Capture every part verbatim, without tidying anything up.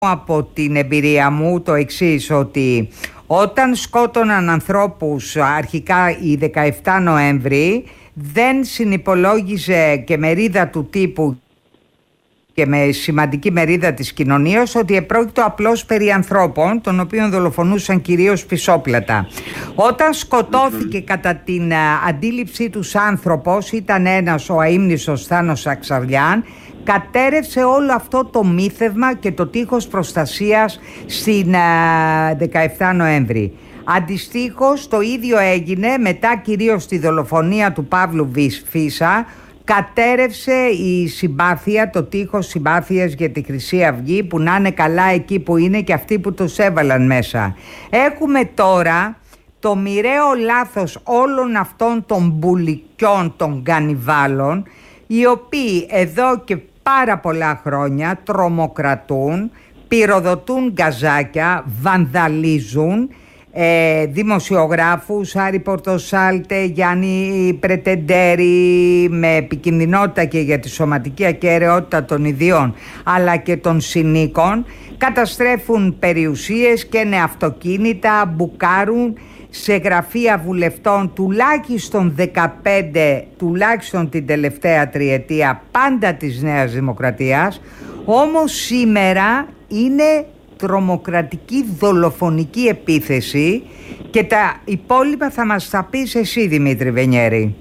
από την εμπειρία μου το εξής, ότι όταν σκότωναν ανθρώπους αρχικά η δεκαεφτά Νοέμβρη, δεν συνυπολόγιζε και μερίδα του τύπου και με σημαντική μερίδα της κοινωνίας ότι επρόκειτο απλώς περί ανθρώπων, των οποίων δολοφονούσαν κυρίως πισόπλατα. Όταν σκοτώθηκε mm-hmm. κατά την α, αντίληψή τους άνθρωπος, ήταν ένας ο αείμνηστος Θάνος Αξαριάν, κατέρευσε όλο αυτό το μύθευμα και το τείχος προστασίας στην α, δεκαεφτά Νοέμβρη. Αντιστοίχως το ίδιο έγινε μετά κυρίως τη δολοφονία του Παύλου Φίσα. Κατέρευσε η συμπάθεια, το τείχος συμπάθειας για τη Χρυσή Αυγή, που να είναι καλά εκεί που είναι και αυτοί που τους έβαλαν μέσα. Έχουμε τώρα το μοιραίο λάθος όλων αυτών των μπουλικιών, των κανιβάλων, οι οποίοι εδώ και πάρα πολλά χρόνια τρομοκρατούν, πυροδοτούν γκαζάκια, βανδαλίζουν, Ε, δημοσιογράφους, Άρη Πορτοσάλτε, Γιάννη Πρετεντέρη, με επικινδυνότητα και για τη σωματική ακεραιότητα των ιδίων αλλά και των συνοίκων, καταστρέφουν περιουσίες, καίνε αυτοκίνητα, μπουκάρουν σε γραφεία βουλευτών τουλάχιστον δεκαπέντε, τουλάχιστον την τελευταία τριετία, πάντα της Νέας Δημοκρατίας. Όμως σήμερα είναι τρομοκρατική δολοφονική επίθεση και τα υπόλοιπα θα μας τα πεις εσύ, Δημήτρη Βενιέρη.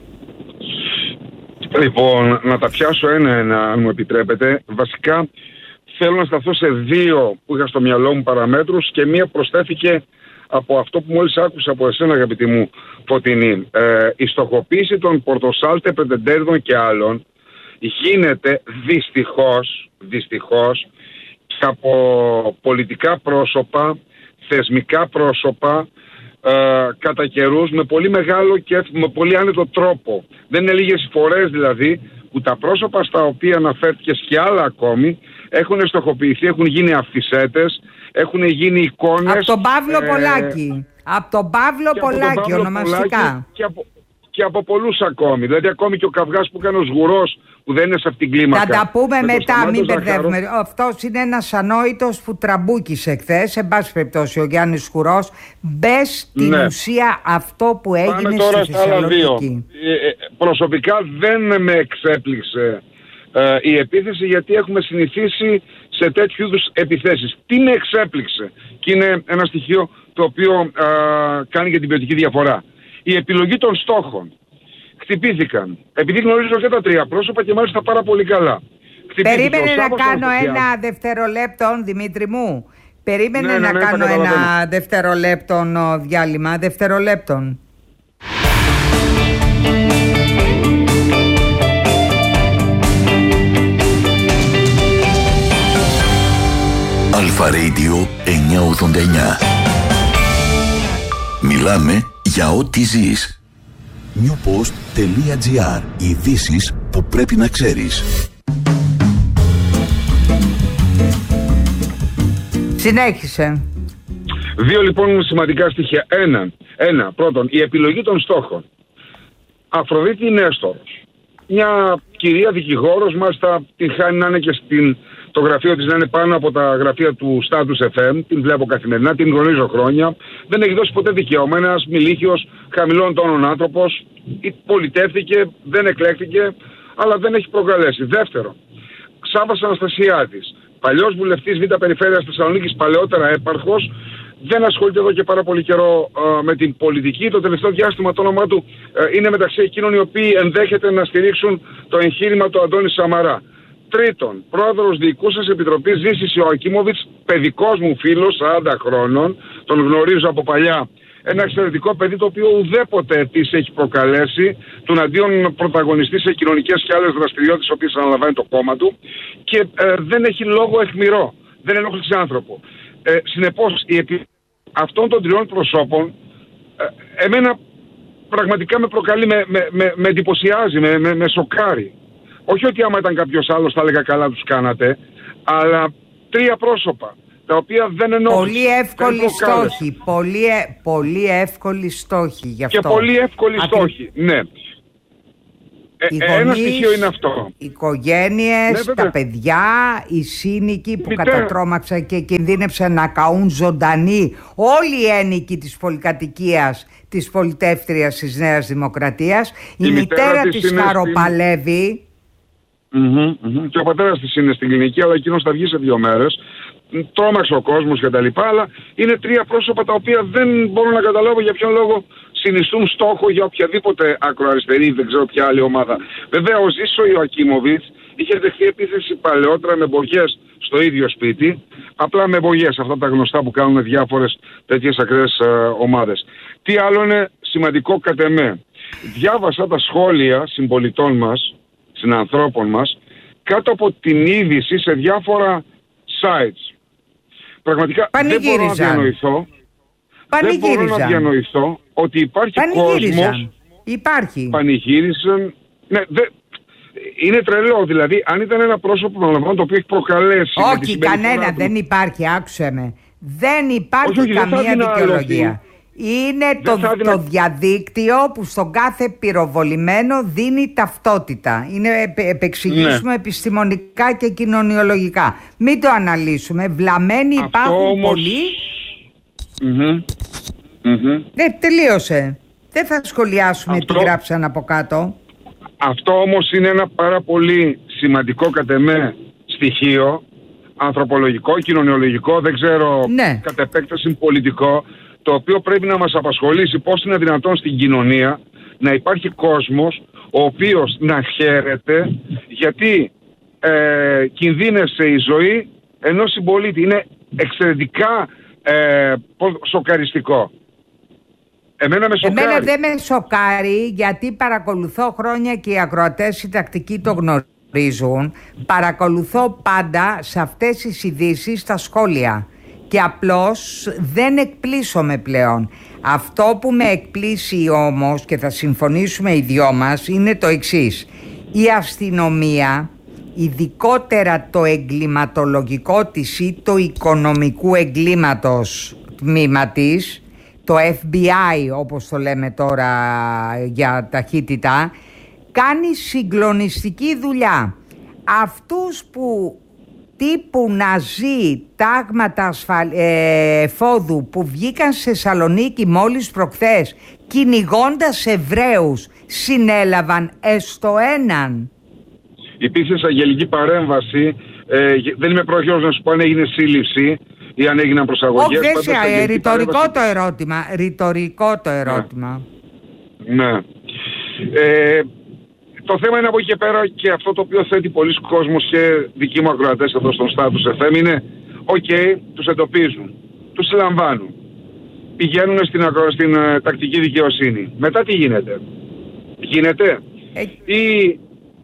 Λοιπόν, να τα πιάσω ένα-ένα αν μου επιτρέπετε. Βασικά θέλω να σταθώ σε δύο που είχα στο μυαλό μου παραμέτρους και μία προσθέθηκε από αυτό που μόλις άκουσα από εσένα, αγαπητή μου Φωτεινή. Ε, η στοχοποίηση των Πορτοσάλτε, Πρετεντέριδων και άλλων γίνεται δυστυχώς, δυστυχώς από πολιτικά πρόσωπα, θεσμικά πρόσωπα, ε, κατά καιρούς, με πολύ μεγάλο και με πολύ άνετο τρόπο. Δεν είναι λίγες φορές δηλαδή που τα πρόσωπα στα οποία αναφέρθηκες και άλλα ακόμη έχουν στοχοποιηθεί, έχουν γίνει αφισέτες, έχουν γίνει εικόνες. Από τον Παύλο ε, Πολάκη. Από τον Παύλο Πολάκη, ονομαστικά. Και από, και από πολλούς ακόμη. Δηλαδή ακόμη και ο καυγάς που έκανε ο Σγουρός, που δεν είναι σε αυτήν την κλίμακα. Θα τα πούμε με μετά, μην μπερδεύουμε. Αυτός είναι ένας ανόητος που τραμπούκησε χθες. Σε πάση περιπτώσει, ο Γιάννης Σκουρός. Μπες στην ναι. ουσία αυτό που έγινε Πάμε τώρα στη στα άλλα δύο. Ε, ε, προσωπικά δεν με εξέπληξε ε, η επίθεση, γιατί έχουμε συνηθίσει σε τέτοιου είδους επιθέσεις. Τι με εξέπληξε, και είναι ένα στοιχείο το οποίο ε, κάνει και την ποιοτική διαφορά. Η επιλογή των στόχων. Χτυπήθηκαν. Επειδή γνωρίζω και τα τρία πρόσωπα και μάλιστα πάρα πολύ καλά. Περίμενε να κάνω ένα δευτερολέπτο, Δημήτρη μου. Περίμενε ναι, ναι, να ναι, κάνω ναι, ένα δευτερολέπτο διάλειμμα. Δευτερολέπτον. Αλφα Radio εννιακόσια ογδόντα εννιά. Μιλάμε για ό,τι ζεις. newpost.gr. Ειδήσεις που πρέπει να ξέρεις. Συνέχισε. Δύο λοιπόν σημαντικά στοιχεία. Ένα, ένα πρώτον, η επιλογή των στόχων. Αφροδίτη Νέστορος. Μια κυρία δικηγόρος, μάλιστα την χάνει να είναι και στην, το γραφείο της να είναι πάνω από τα γραφεία του Status εφ εμ. Την βλέπω καθημερινά, την γνωρίζω χρόνια. Δεν έχει δώσει ποτέ δικαίωμα. Ένας μιλίχιος, χαμηλών τόνων άνθρωπος. Πολιτεύθηκε, δεν εκλέχθηκε, αλλά δεν έχει προκαλέσει. Δεύτερον, Ξάβας Αναστασιάδης. Παλιός βουλευτής Β' Περιφέρειας Θεσσαλονίκης, παλαιότερα έπαρχος. Δεν ασχολείται εδώ και πάρα πολύ καιρό ε, με την πολιτική. Το τελευταίο διάστημα το όνομά του ε, είναι μεταξύ εκείνων οι οποίοι ενδέχεται να στηρίξουν το εγχείρημα του Αντώνη Σαμαρά. Τρίτον, πρόεδρος διοικούσας επιτροπής Ζήσης Ιωακίμοβιτς, παιδικός μου φίλος, σαράντα χρόνων, τον γνωρίζω από παλιά. Ένα εξαιρετικό παιδί, το οποίο ουδέποτε της έχει προκαλέσει, τον αντίον πρωταγωνιστή σε κοινωνικές και άλλες δραστηριότητες, οι οποίες αναλαμβάνει το κόμμα του, και ε, δεν έχει λόγο αιχμηρό, δεν ενόχλησε άνθρωπο. Ε, συνεπώς, η επι... αυτών των τριών προσώπων, ε, εμένα πραγματικά με προκαλεί, με, με, με, με εντυπωσιάζει, με, με, με σοκάρει. Όχι ότι άμα ήταν κάποιος άλλος θα έλεγα καλά τους κάνατε, αλλά τρία πρόσωπα, τα οποία δεν εννοούν. Πολύ εύκολη στόχη. Πολύ, πολύ εύκολη στόχη γι' αυτό. Και πολύ εύκολη Ακρι... στόχη, ναι. Ε, οι ένα γονείς, στοιχείο είναι αυτό. Οι οικογένειες, ναι, τα παιδιά, οι σύνοικοι που Μητέρα. κατατρώμαξαν και κινδύνευσαν να καούν ζωντανοί, όλοι οι ένοικοι της πολυκατοικίας της πολιτεύτριας της Νέας Δημοκρατίας. Η, η μητέρα, μητέρα της, της χαροπαλεύει. Mm-hmm, mm-hmm. Και ο πατέρας της είναι στην κλινική, αλλά εκείνος θα βγει σε δύο μέρες. Τρόμαξε ο κόσμος κτλ. Αλλά είναι τρία πρόσωπα τα οποία δεν μπορώ να καταλάβω για ποιον λόγο συνιστούν στόχο για οποιαδήποτε ακροαριστερή, δεν ξέρω ποια άλλη ομάδα. Βέβαια, ο Ζήσο Ιωακίμοβιτς είχε δεχθεί επίθεση παλαιότερα με μπογιές στο ίδιο σπίτι. Απλά με μπογιές, αυτά τα γνωστά που κάνουν διάφορες τέτοιες ακραίες ε, ομάδες. Τι άλλο είναι σημαντικό κατ' εμέ. Διάβασα τα σχόλια συμπολιτών μας, συνανθρώπων μας, κάτω από την είδηση σε διάφορα sites. Πραγματικά δεν μπορώ να διανοηθώ. Δεν μπορώ να διανοηθώ ότι υπάρχει κόσμος. Υπάρχει. Πανηγύρισαν. Ναι, δε, είναι τρελό. Δηλαδή, αν ήταν ένα πρόσωπο που το οποίο έχει προκαλέσει. Όχι, κανένα του... δεν υπάρχει. Άκουσε με. Δεν υπάρχει όχι, καμία δεν δικαιολογία. Είναι το, το διαδίκτυο που στον κάθε πυροβολημένο δίνει ταυτότητα. Είναι επεξηγήσουμε ναι. επιστημονικά και κοινωνιολογικά. Μην το αναλύσουμε. Βλαμμένοι αυτό υπάρχουν όμως... πολλοί. Mm-hmm. Mm-hmm. Ναι, τελείωσε. Δεν θα σχολιάσουμε αυτό... τι γράψαν από κάτω. Αυτό όμως είναι ένα πάρα πολύ σημαντικό κατ' εμέ στοιχείο. Ανθρωπολογικό, κοινωνιολογικό, δεν ξέρω, ναι. κατ' επέκταση πολιτικό, το οποίο πρέπει να μας απασχολήσει πώς είναι δυνατόν στην κοινωνία να υπάρχει κόσμος ο οποίος να χαίρεται γιατί ε, κινδύνευσε η ζωή ενός συμπολίτη. Είναι εξαιρετικά ε, σοκαριστικό. Εμένα με σοκάρει. Εμένα δεν με σοκάρει γιατί παρακολουθώ χρόνια και οι ακροατές οι τακτικοί το γνωρίζουν. Παρακολουθώ πάντα σε αυτές τις ειδήσεις τα σχόλια. Και απλώς δεν εκπλήσωμαι πλέον. Αυτό που με εκπλήσει όμως και θα συμφωνήσουμε οι δυο μας είναι το εξής. Η αστυνομία, ειδικότερα το εγκληματολογικό της ή το οικονομικού εγκλήματος τμήμα της, το εφ μπι άι όπως το λέμε τώρα για ταχύτητα, κάνει συγκλονιστική δουλειά. Αυτούς που τύπου ναζί τάγματα ασφαλ... ε, φόδου που βγήκαν σε Σαλονίκη μόλις προχθές κυνηγώντας Εβραίους συνέλαβαν έστω έναν. Υπήρξε εισαγγελική παρέμβαση, ε, δεν είμαι πρόχειρος να σου πω αν έγινε σύλληψη ή αν έγιναν προσαγωγές. Όχι, δεν ε, ρητορικό παρέμβαση... το ερώτημα, ρητορικό το ερώτημα. Ναι. ναι. Ε, Το θέμα είναι από εκεί και πέρα και αυτό το οποίο θέτει πολλοί κόσμος και δικοί μου ακροατές εδώ στον Status εφ εμ είναι οκ, okay, τους εντοπίζουν, τους συλλαμβάνουν, πηγαίνουν στην, ακρο... στην uh, τακτική δικαιοσύνη. Μετά τι γίνεται? Γίνεται ε... ή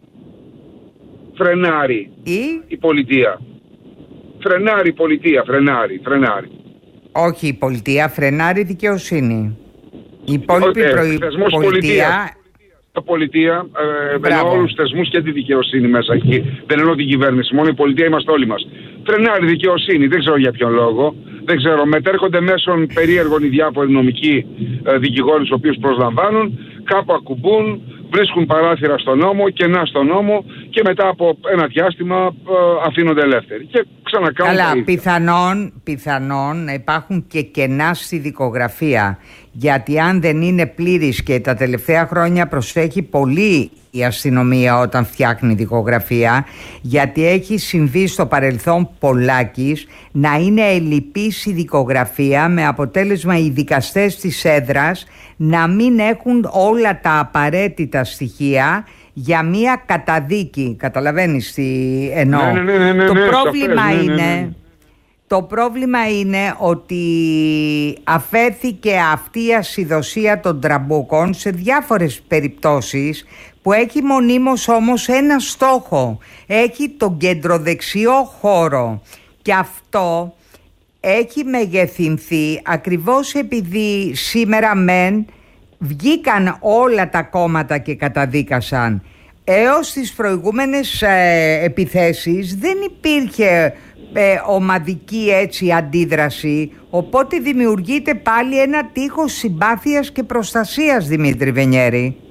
φρενάρει ή... η πολιτεία. Φρενάρει η πολιτεία, φρενάρει, φρενάρει. Όχι η πολιτεία, φρενάρει η δικαιοσύνη. Η υπόλοιπη okay, προη... πολιτεία... πολιτεία, ε, με όλους τους θεσμούς και τη δικαιοσύνη μέσα εκεί. Δεν εννοώ την κυβέρνηση, μόνο η πολιτεία είμαστε όλοι μας. Φρενάρει δικαιοσύνη, δεν ξέρω για ποιον λόγο. Δεν ξέρω, μετέρχονται μέσω περίεργων οι διάφοροι νομικοί ε, δικηγόροι τους οποίους προσλαμβάνουν, κάπου ακουμπούν, βρίσκουν παράθυρα στον νόμο, κενά στον νόμο και μετά από ένα διάστημα ε, αφήνονται ελεύθεροι. Και ξανακάνουν. Καλά, πιθανόν, πιθανόν να υπάρχουν και κενά στη δικογραφία. Γιατί αν δεν είναι πλήρης και τα τελευταία χρόνια προσέχει πολύ η αστυνομία όταν φτιάχνει δικογραφία, γιατί έχει συμβεί στο παρελθόν πολλάκις να είναι ελλειπής η δικογραφία με αποτέλεσμα οι δικαστές της έδρας να μην έχουν όλα τα απαραίτητα στοιχεία για μία καταδίκη. Καταλαβαίνεις τι εννοώ? Ναι, ναι, ναι, ναι, το ναι, πρόβλημα σαφές, ναι, ναι, ναι. είναι... Το πρόβλημα είναι ότι αφέθηκε αυτή η ασυδοσία των τραμπούκων σε διάφορες περιπτώσεις που έχει μονίμως όμως ένα στόχο. Έχει τον κεντροδεξιό χώρο και αυτό έχει μεγεθυνθεί ακριβώς επειδή σήμερα μεν βγήκαν όλα τα κόμματα και καταδίκασαν. Έως τις προηγούμενες ε, επιθέσεις δεν υπήρχε ε, ομαδική έτσι αντίδραση, οπότε δημιουργείται πάλι ένα τείχος συμπάθειας και προστασίας, Δημήτρη Βενιέρη.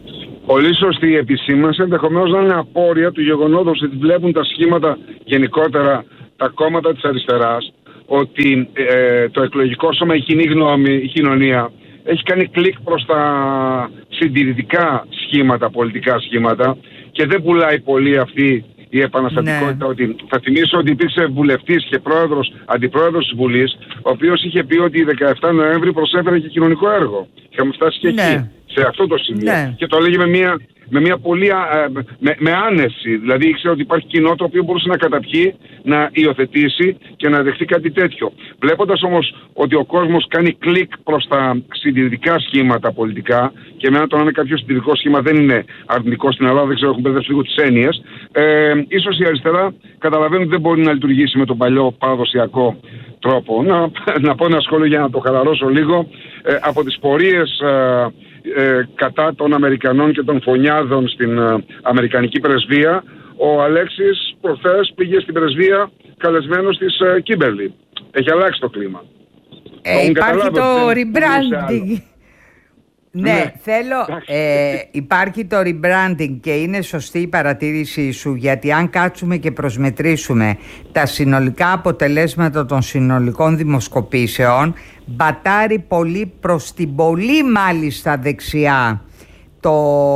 Πολύ σωστή η επισήμανση, ενδεχομένως να είναι απόρρια του γεγονότος ότι βλέπουν τα σχήματα γενικότερα τα κόμματα της αριστεράς, ότι ε, το εκλογικό σώμα, η κοινή γνώμη, η κοινωνία έχει κάνει κλικ προς τα συντηρητικά σχήματα, πολιτικά σχήματα, και δεν πουλάει πολύ αυτή η επαναστατικότητα. Ναι. Ότι, θα θυμίσω ότι υπήρξε βουλευτής και πρόεδρος, αντιπρόεδρος της Βουλής, ο οποίος είχε πει ότι δεκαεφτά Νοέμβρη προσέφερε και κοινωνικό έργο. Είχαμε φτάσει και ναι. εκεί, σε αυτό το σημείο. Ναι. Και το έλεγε με μια, με μια πολύ με, με άνεση. Δηλαδή ήξερε ότι υπάρχει κοινό το οποίο μπορούσε να καταπιεί, να υιοθετήσει και να δεχτεί κάτι τέτοιο. Βλέποντας όμως ότι ο κόσμος κάνει κλικ προς τα συντηρητικά σχήματα πολιτικά, και εμένα το να είναι κάποιο συντηρητικό σχήμα δεν είναι αρνητικό στην Ελλάδα, δεν ξέρω, έχουν μπερδέψει λίγο τις έννοιες. Ε, ίσως η αριστερά καταλαβαίνει ότι δεν μπορεί να λειτουργήσει με τον παλιό παραδοσιακό τρόπο. Να, να πω ένα σχόλιο για να το χαλαρώσω λίγο. Ε, από τις πορείες ε, ε, κατά των Αμερικανών και των φωνιάδων στην ε, Αμερικανική πρεσβεία, ο Αλέξης προχθές πήγε στην πρεσβεία καλεσμένος της ε, Κίμπερλι. Έχει αλλάξει το κλίμα. Ε, υπάρχει το rebranding. Ναι, ναι, θέλω, ε, υπάρχει το rebranding και είναι σωστή η παρατήρησή σου, γιατί αν κάτσουμε και προσμετρήσουμε τα συνολικά αποτελέσματα των συνολικών δημοσκοπήσεων, μπατάρει πολύ προς την πολύ μάλιστα δεξιά το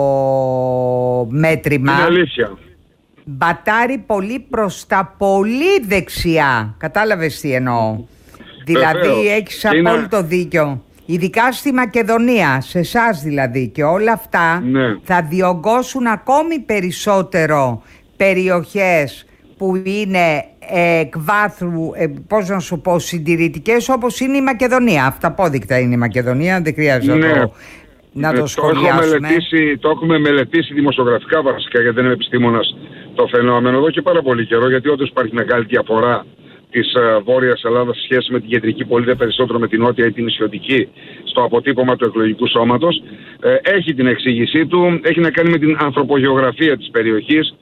μέτρημα. Είναι αλήθεια. Μπατάρει πολύ προς τα πολύ δεξιά. Κατάλαβες τι εννοώ? Δηλαδή έχεις απόλυτο είναι... δίκιο. Ειδικά στη Μακεδονία, σε εσάς δηλαδή, και όλα αυτά ναι. θα διωγγώσουν ακόμη περισσότερο περιοχές που είναι εκ βάθρου, ε, πώς να σου πω, συντηρητικές, όπως είναι η Μακεδονία. Αυταπόδεικτα είναι η Μακεδονία, δεν χρειάζεται ναι. να το, να το σχολιάσουμε. Το, μελετήσει, το έχουμε μελετήσει δημοσιογραφικά βασικά, γιατί δεν είμαι επιστήμονας, το φαινόμενο εδώ και πάρα πολύ καιρό, γιατί όντως υπάρχει μεγάλη διαφορά της uh, Βόρειας Ελλάδας σε σχέση με την κεντρική πολίτες, περισσότερο με την νότια ή την νησιωτική, στο αποτύπωμα του εκλογικού σώματος. Ε, έχει την εξήγησή του, έχει να κάνει με την ανθρωπογεωγραφία της περιοχής.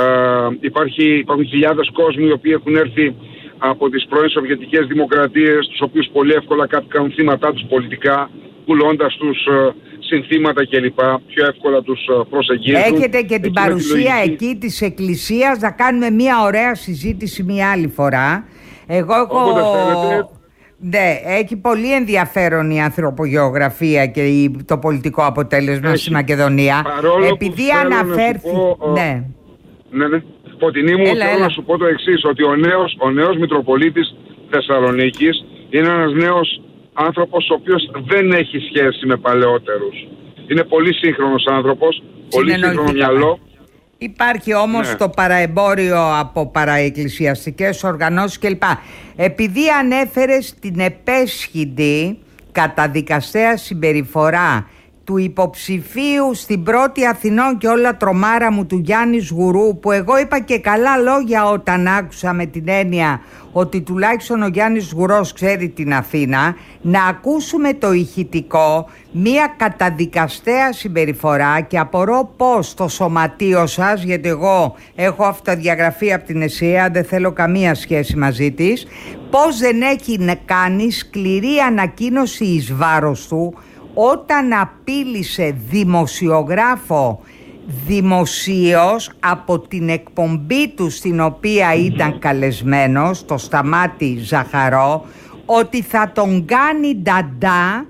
Ε, υπάρχει, υπάρχουν χιλιάδες κόσμοι οι οποίοι έχουν έρθει από τις πρώην Σοβιετικές δημοκρατίες, τους οποίους πολύ εύκολα κάποιοι κάνουν θύματα τους πολιτικά, πουλώντας τους uh, συνθήματα κλπ. Πιο εύκολα τους uh, προσεγγίζουν. Έχετε και την παρουσία τη εκεί της Εκκλησίας, να κάνουμε μια ωραία συζήτηση μια άλλη φορά. Εγώ έχω... Ναι, έχει πολύ ενδιαφέρον η ανθρωπογεωγραφία και το πολιτικό αποτέλεσμα έχει. Στη Μακεδονία. Παρόλο επειδή αναφέρθηκε... Ναι. Ναι, ναι. Φωτεινή μου, έλα, θέλω έλα. να σου πω το εξής, ότι ο νέος, ο νέος Μητροπολίτης Θεσσαλονίκης είναι ένας νέος άνθρωπος ο οποίος δεν έχει σχέση με παλαιότερους. Είναι πολύ σύγχρονος άνθρωπος, πολύ σύγχρονο μυαλό. Υπάρχει όμως ναι. το παραεμπόριο από παραεκκλησιαστικές οργανώσεις κλπ. Επειδή ανέφερες την επέσχυντη καταδικαστέα συμπεριφορά του υποψηφίου στην πρώτη Αθηνών και όλα τρομάρα μου του Γιάννη Σγουρού, που εγώ είπα και καλά λόγια όταν άκουσα, με την έννοια ότι τουλάχιστον ο Γιάννης Σγουρός ξέρει την Αθήνα, να ακούσουμε το ηχητικό, μία καταδικαστέα συμπεριφορά, και απορώ πως το σωματείο σας, γιατί εγώ έχω αυτοδιαγραφεί από την ΕΣΥΑ, δεν θέλω καμία σχέση μαζί της, πως δεν έχει κάνει σκληρή ανακοίνωση εις βάρος του όταν απείλησε δημοσιογράφο δημοσίως από την εκπομπή του στην οποία ήταν καλεσμένος, το Σταμάτη Ζαχαρό, ότι θα τον κάνει νταντά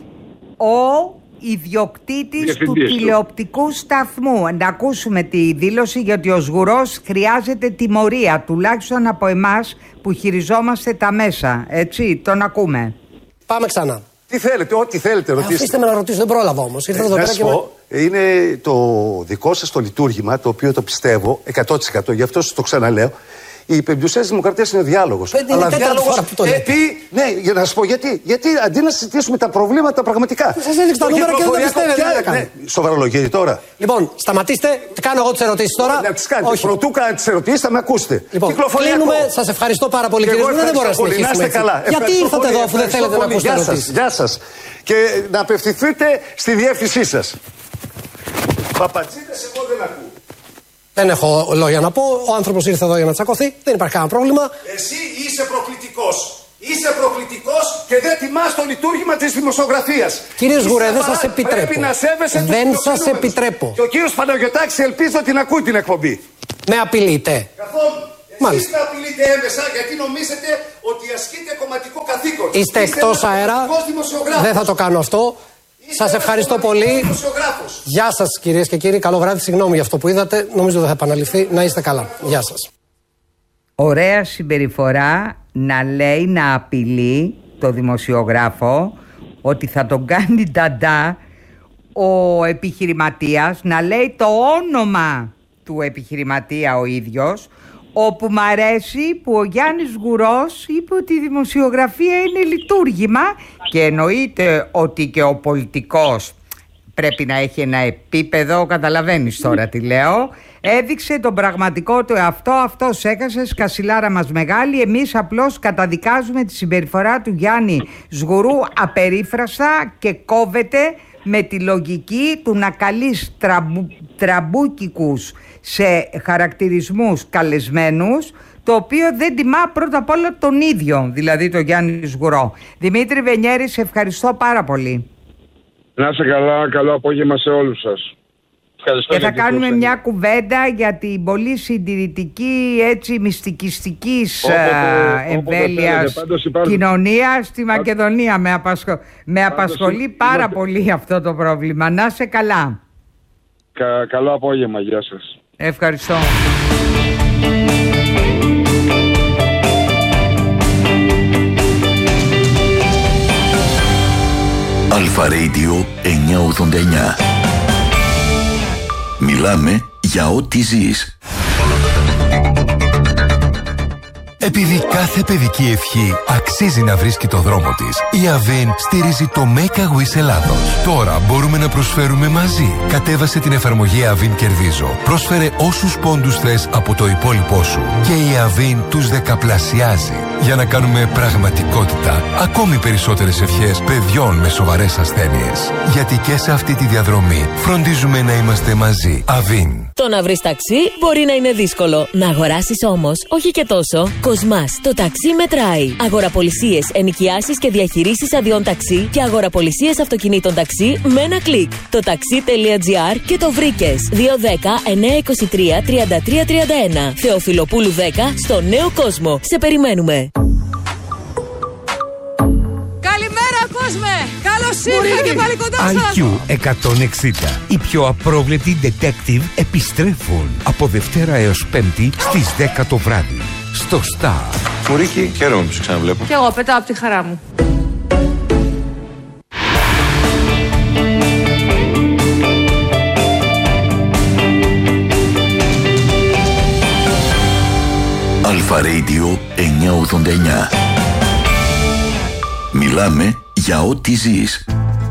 ο ιδιοκτήτης του τηλεοπτικού σταθμού. Να ακούσουμε τη δήλωση, γιατί ο Σγουρός χρειάζεται τιμωρία, τουλάχιστον από εμάς που χειριζόμαστε τα μέσα. Έτσι, τον ακούμε. Πάμε ξανά. Τι θέλετε, ό,τι θέλετε ρωτήστε. Αφήστε με να ρωτήσω, δεν πρόλαβα όμως. Ε, να σας πω, με... είναι το δικό σας το λειτουργήμα, το οποίο το πιστεύω εκατό τοις εκατό, γι' αυτό σας το ξαναλέω. Οι πεμπτουσές δημοκρατίες είναι διάλογος. Πέντε αλλά διάλογος. Ε, τι, ναι, για να σας πω γιατί. Γιατί αντί να συζητήσουμε τα προβλήματα πραγματικά. Σας έδειξα τα νούμερα και δεν τα πιστεύετε. Ναι, σοβαρολογία τώρα. Λοιπόν, σταματήστε. Κάνω εγώ τις ερωτήσεις τώρα. Να τις κάνετε. Πρωτού κάνετε τις ερωτήσεις, θα με ακούσετε. Λοιπόν, κλείνουμε. Σας ευχαριστώ πάρα πολύ, κύριε Σγουρού. Δεν μπορώ να συνεχίσουμε. Γιατί ήρθατε εδώ αφού δεν θέλετε να ακούσετε ερωτήσεις? Γεια σας. Και να απευθυνθείτε στη διεύθυνσή σας. Παπατζίδες, εγώ δεν ακούω. Δεν έχω λόγια να πω. Ο άνθρωπος ήρθε εδώ για να τσακωθεί. Δεν υπάρχει κανένα πρόβλημα. Εσύ είσαι προκλητικός. Είσαι προκλητικός και και δεν τιμάς το λειτουργήμα της δημοσιογραφίας. Κύριε Σγουρέ, δεν σας επιτρέπω. Δεν σας επιτρέπω. Και ο κύριος Παναγιωτάκης ελπίζω ότι την ακούει την εκπομπή. Με απειλείτε. Καθόλου. Μάλιστα. Εσείς με απειλείτε έμεσα γιατί νομίζετε ότι ασκείτε κομματικό καθήκον. Είστε εκτός αέρα. Δεν θα το κάνω αυτό. Σας ευχαριστώ πολύ. Γεια σας κυρίες και κύριοι. Καλό βράδυ. Συγγνώμη για αυτό που είδατε. Νομίζω δεν θα επαναληφθεί. Να είστε καλά. Γεια σας. Ωραία συμπεριφορά να λέει, να απειλεί το δημοσιογράφο ότι θα τον κάνει νταντά ο επιχειρηματίας, να λέει το όνομα του επιχειρηματία ο ίδιος, όπου μ' αρέσει που ο Γιάννης Γουρός είπε ότι η δημοσιογραφία είναι λειτουργήμα και εννοείται ότι και ο πολιτικός πρέπει να έχει ένα επίπεδο, καταλαβαίνεις τώρα τι λέω. Έδειξε τον πραγματικό του εαυτό, αυτός έχασε, σκασιλάρα μας μεγάλη. Εμείς απλώς καταδικάζουμε τη συμπεριφορά του Γιάννη Σγουρού απερίφραστα και κόβεται με τη λογική του να καλείς τραμπου, τραμπούκικους σε χαρακτηρισμούς καλεσμένους, το οποίο δεν τιμά πρώτα απ' όλα τον ίδιο, δηλαδή τον Γιάννη Σγουρό. Δημήτρη Βενιέρη, σε ευχαριστώ πάρα πολύ. Να είστε καλά, καλό απόγευμα σε όλους σας. Και θα κάνουμε μια κουβέντα για την πολύ συντηρητική, έτσι μυστικιστικής εμβέλειας κοινωνία στη Μακεδονία. Με, απασχο... με απασχολεί είμαι... πάρα πολύ αυτό το πρόβλημα. Να είσαι καλά. Κα... Καλό απόγευμα, γεια σας. Ευχαριστώ. Αλφα Radio εννιακόσια ογδόντα εννιά. Μιλάμε για ό,τι ζεις. Επειδή κάθε παιδική ευχή αξίζει να βρίσκει το δρόμο της, η Avin στηρίζει το Make a Wish Ελλάδος. Τώρα μπορούμε να προσφέρουμε μαζί. Κατέβασε την εφαρμογή Avin Κερδίζω. Πρόσφερε όσους πόντους θες από το υπόλοιπό σου και η Avin τους δεκαπλασιάζει για να κάνουμε πραγματικότητα ακόμη περισσότερες ευχές παιδιών με σοβαρές ασθένειες. Γιατί και σε αυτή τη διαδρομή φροντίζουμε να είμαστε μαζί. Avin. Το να βρεις ταξί μπορεί να είναι δύσκολο. Να αγοράσεις όμως όχι και τόσο. Κοσμάς, το ταξί μετράει. Αγοραπολισίες, ενοικιάσεις και διαχειρήσεις αδειών ταξί και αγοραπολισίες αυτοκινήτων ταξί με ένα κλικ. Το ταξί.gr και το βρήκες. δύο δέκα εννιακόσια είκοσι τρία τριάντα τρία τριάντα ένα. Θεοφιλοπούλου δέκα στο Νέο Κόσμο. Σε περιμένουμε. Καλημέρα κόσμε! Καλώς ήρθατε και πάλι κοντά σας! άι κιου εκατόν εξήντα. Οι πιο απρόβλεπτοι detective επιστρέφουν από Δευτέρα έως Πέμπτη στις δέκα το βράδυ. Στο Star. Μουρίκη, χαίρομαι που σε ξαναβλέπω. Κι εγώ πετάω από τη χαρά μου. Αλφα Radio εννιακόσια ογδόντα εννιά. Μιλάμε για ό,τι ζεις.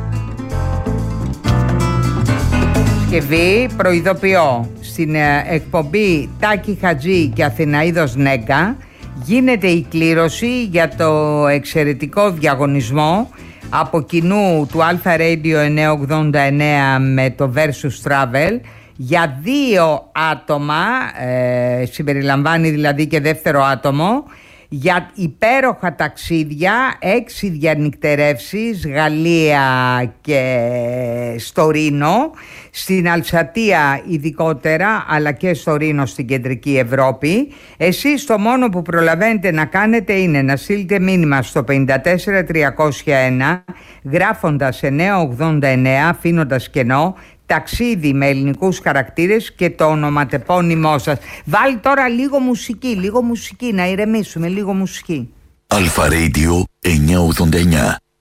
Παρασκευή προειδοποιώ, στην εκπομπή Τάκη Χατζή και Αθηναίδος Νέγκα γίνεται η κλήρωση για το εξαιρετικό διαγωνισμό από κοινού του Αλφα Radio εννιακόσια ογδόντα εννέα με το Versus Travel για δύο άτομα, ε, συμπεριλαμβάνει δηλαδή και δεύτερο άτομο, για υπέροχα ταξίδια, έξι διανυκτερεύσεις, Γαλλία και στο Ρήνο, στην Αλσατία ειδικότερα, αλλά και στο Ρήνο στην κεντρική Ευρώπη. Εσείς το μόνο που προλαβαίνετε να κάνετε είναι να στείλετε μήνυμα στο πέντε τέσσερα τριακόσια ένα, γράφοντας εννιακόσια ογδόντα εννέα, αφήνοντας κενό, ταξίδι με ελληνικούς χαρακτήρες και το ονοματεπώνυμό σας. Βάλει τώρα λίγο μουσική, λίγο μουσική, να ηρεμήσουμε, λίγο μουσική. Αλφα Radio εννιακόσια ογδόντα εννιά.